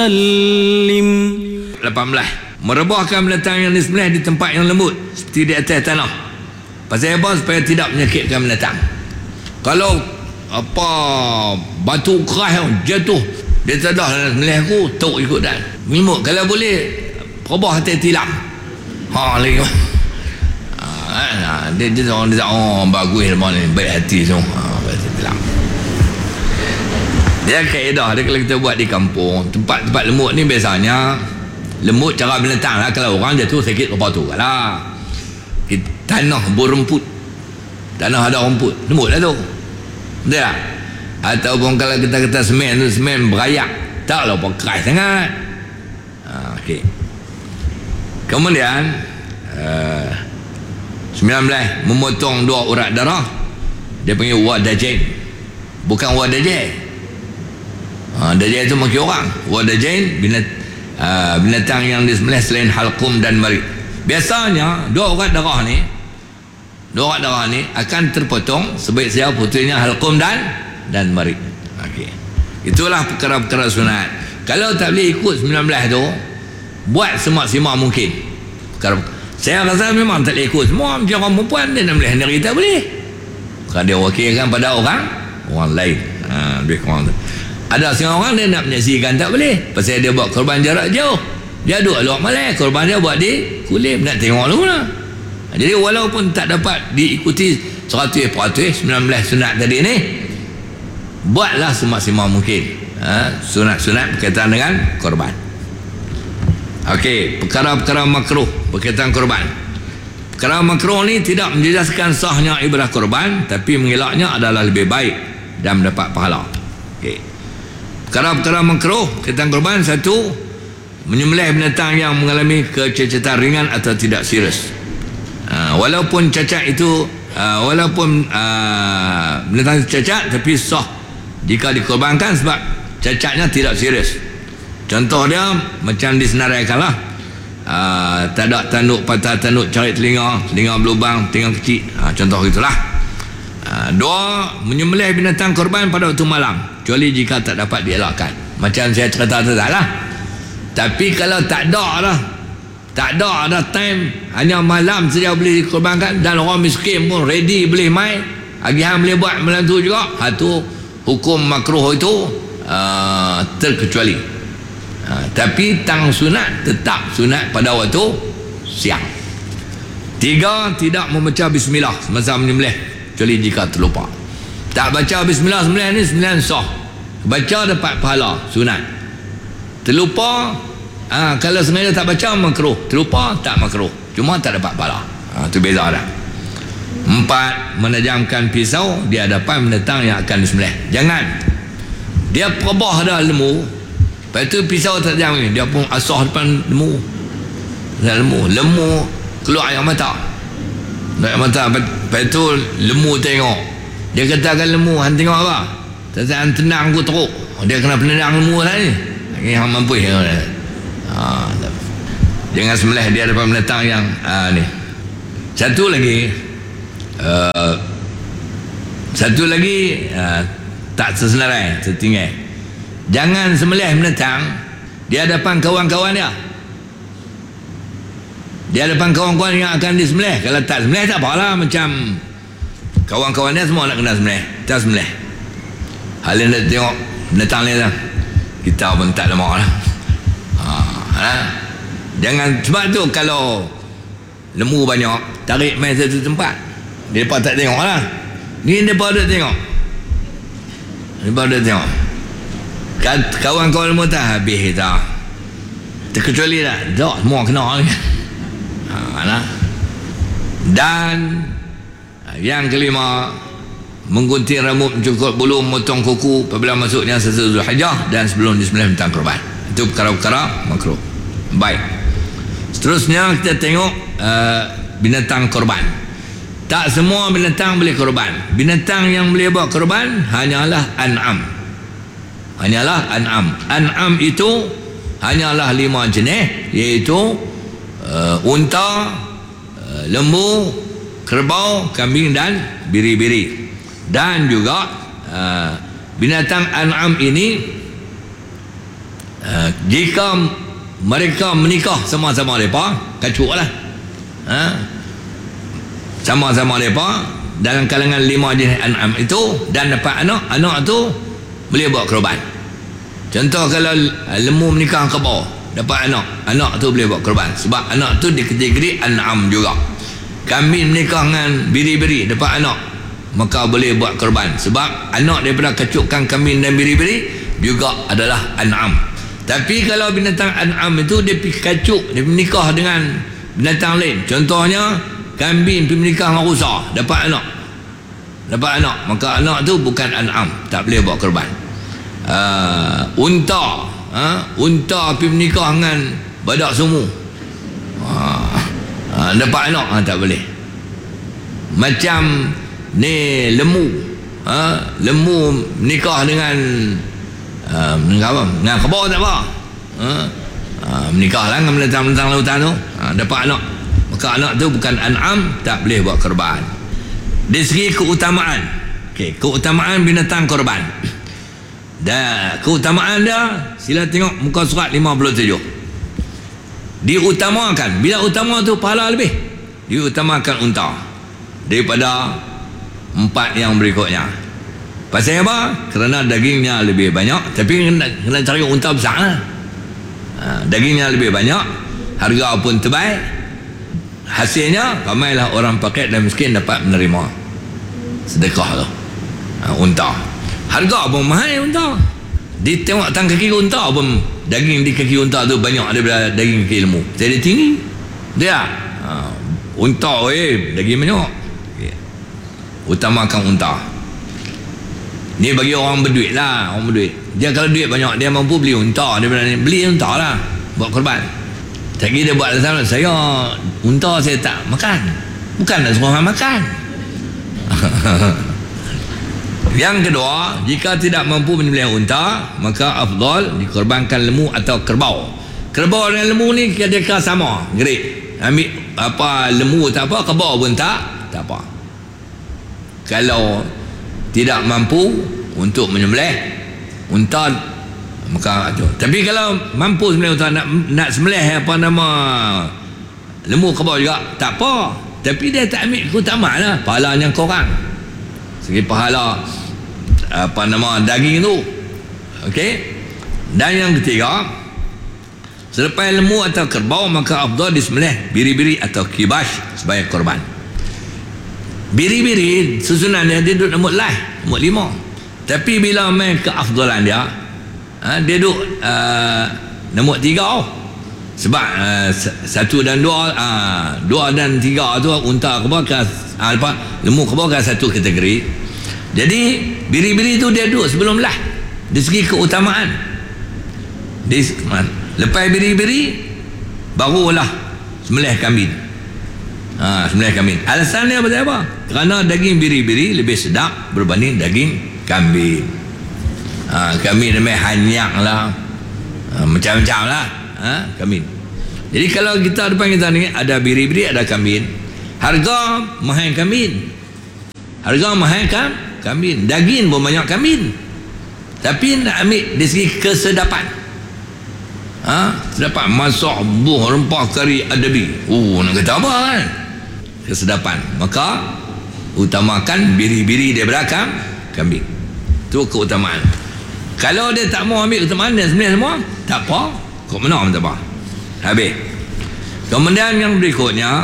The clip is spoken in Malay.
18. Merebahkan binatang yang disembelih di tempat yang lembut seperti di atas tanah. Pasal apa? Supaya tidak menyakitkan binatang. Kalau batu keras jatuh, dia tak dah sembelih aku, tok ikut dah. Mimuk kalau boleh perebah hati tilam. Lagi. Dia orang bagus ni, baik hati semua. Baik hati tilam. Dia kaedah dia kalau kita buat di kampung, tempat-tempat lembut ni biasanya lembut cara binatang lah. Kalau orang jatuh sakit apa tu lah. Tanah berumput, tanah ada rumput, lembut lah tu, betul tak? Ataupun kalau kita kata semen tu, semen berayak, taklah apa keras sangat. Okay. Kemudian 19, memotong 2 urat darah. Dia panggil wadajain, bukan wadajai. Dajjal itu maki orang. Wadajain binatang yang disembelih selain halqum dan marid. Biasanya 2 urat darah ni akan terpotong sebaik saya putusnya halqum dan marid. Okey. Itulah perkara-perkara sunat. Kalau tak boleh ikut 19 tu, buat semaksimal mungkin. Saya rasa memang tak boleh ikut semua. Macam orang perempuan dia nak boleh, hari tak boleh. Kerana dia wakilkan pada orang lain. Lebih kurang tu. Ada setengah orang dia nak menyaksikan tak boleh, pasal dia buat korban jarak jauh. Dia duduk luar Malay, korban dia buat di Kulim, nak tengok dulu lah. Jadi walaupun tak dapat diikuti 100% 19 sunat tadi ni, buatlah semaksimal mungkin sunat-sunat berkaitan dengan korban. Okey, perkara-perkara makruh berkaitan korban. Perkara makruh ni tidak menjejaskan sahnya ibadah korban, tapi mengelaknya adalah lebih baik dan mendapat pahala. Okey. Perkara-perkara makruh berkaitan korban: 1, menyembelih binatang yang mengalami kecacatan ringan atau tidak serius. Walaupun cacat itu binatang itu cacat, tapi sah jika dikorbankan sebab cacatnya tidak serius. Contoh dia macam disenaraikanlah, tak ada tanduk, patah tanduk, cari telinga berlubang, telinga kecil, contoh gitulah. 2, menyembelih binatang korban pada waktu malam, kecuali jika tak dapat dielakkan. Macam saya cerita tadi lah. Tapi kalau tak ada time, hanya malam saja boleh dikorbankan, dan orang miskin pun ready boleh main, agihan boleh buat malam tu juga, tu hukum makruh itu terkecuali. Tapi tang sunat tetap sunat pada waktu siang. 3, tidak membaca bismillah semasa menyembelih, kecuali jika terlupa. Tak baca bismillah sembelih ni sembelihan sah, baca dapat pahala sunat. Terlupa, kalau sengaja tak baca makruh, terlupa tak makruh, cuma tak dapat pahala. Itu beza dah. 4, menajamkan pisau di hadapan binatang yang akan disembelih. Jangan dia perebah dah lembu, lepas tu pisau tak tajam ni, dia pun asah depan lembu keluar air mata. Lepas tu lembu tengok, dia katakan lembu, han tengok apa? Han tenang aku teruk. Dia kena penendang lembu lah ni. Yang mampu jangan sembelih dia depan binatang yang ni. Satu lagi tak tersenarai, tertinggal. Jangan sembelih binatang di hadapan kawan-kawan dia. Di hadapan kawan-kawan yang akan disembelih. Kalau tak sembelih tak apalah, macam kawan-kawan dia semua nak kena sembelih, tak sembelih. Hal yang nak tengok binatang ni lah, kita pun tak lemak lah. Jangan, sebab tu kalau lembu banyak, tarik main satu tempat, mereka tak tengok lah. Ni mereka ada tengok, kawan-kawan lembu tak habis dah, terkecuali dah semua kena ni. Dan yang kelima, menggunting rambut, mencukur bulu, memotong kuku apabila masuknya 1 Zulhijjah dan sebelum disembelih binatang korban. Itu perkara-perkara makruh. Baik, seterusnya kita tengok binatang korban. Tak semua binatang boleh korban. Binatang yang boleh buat korban hanyalah an'am. An'am itu hanyalah 5 jenis, iaitu unta, lembu, kerbau, kambing dan biri-biri. Dan juga binatang an'am ini Jika mereka menikah sama-sama mereka, kacuk lah, sama-sama mereka dalam kalangan 5 jenis an'am itu, dan dapat anak tu boleh buat korban. Contoh kalau lembu menikah kebau, dapat anak tu boleh buat korban, sebab anak tu dikategori an'am juga. Kambing menikah dengan biri-biri, dapat anak, maka boleh buat korban, sebab anak daripada kacukan kambing dan biri-biri juga adalah an'am. Tapi kalau binatang an'am itu dia pergi kacuk, dia menikah dengan binatang lain, contohnya kambing pergi menikah dengan rusa, dapat anak, maka anak tu bukan an'am, tak boleh buat korban. Unta pergi menikah dengan badak sumu, dapat anak, tak boleh. Macam ni lembu, lembu menikah dengan kebau, tak apa, menikahlah dengan binatang-binatang lautan tu, dapat anak, maka anak tu bukan an'am, tak boleh buat korban. Dari segi keutamaan, keutamaan binatang korban, dan keutamaan dia, sila tengok muka surat 57. Diutamakan, bila utama tu pahala lebih, diutamakan unta daripada 4 yang berikutnya. Pasal apa? Kerana dagingnya lebih banyak, tapi kena cari unta besar lah. Dagingnya lebih banyak, harga pun terbaik, hasilnya ramailah orang pakai dan miskin dapat menerima sedekah tu. Unta harga pun mahal, unta ditengok tang kaki unta pun, daging di kaki unta tu banyak daripada daging kaki lembu, jadi tinggi dia. Unta daging banyak, utamakan unta. Ni bagi orang berduit lah, orang berduit. Dia kalau duit banyak, dia mampu beli unta, dia beli unta lah buat korban. Tak kira dia buat dasar, saya unta saya tak makan, bukan nak suruh orang makan. Yang kedua, jika tidak mampu menyembelih unta, maka afdal dikorbankan lembu atau kerbau. Kerbau dengan lembu ni kira-kira sama, gerik. Ambil apa, lembu tak apa, kerbau pun tak apa. Kalau tidak mampu untuk menyembelih unta, maka tu. Tapi kalau mampu sembelih unta, nak sembelih apa nama lembu, kerbau juga tak apa, tapi dia tak ambil keutamaan lah, pahalanya kurang segi pahala apa nama daging tu. Okey. Dan yang ketiga, selepas lembu atau kerbau, maka afdal disembelih biri-biri atau kibash sebagai korban. Biri-biri susunan dia duduk nombor 5, tapi bila main keafdalan dia, dia duduk nombor 3. Sebab 1 dan 2, 2 dan 3 tu unta kerbau lembu kerbau kan satu kategori. Jadi biri-biri tu dia duduk sebelum lah dari segi keutamaan. Lepas biri-biri barulah sembelih kambing. Sembelih kambing. Alasannya apa? Kerana daging biri-biri lebih sedap berbanding daging kambing. Kambing namanya hanyak lah, macam-macam lah kambing. Jadi kalau kita depan kita ni ada biri-biri, ada kambing, harga mahal kambing, kambing. Daging pun banyak kambing, tapi nak ambil dari segi kesedapan, sedapan masak, buah, rempah, kari, adabi, nak kata apa kan, kesedapan, maka utamakan biri-biri daripada kambing. Itu keutamaan. Kalau dia tak mau ambil keutamaan dia sebenarnya semua, tak apa, kau menang tak apa, habis. Kemudian yang berikutnya,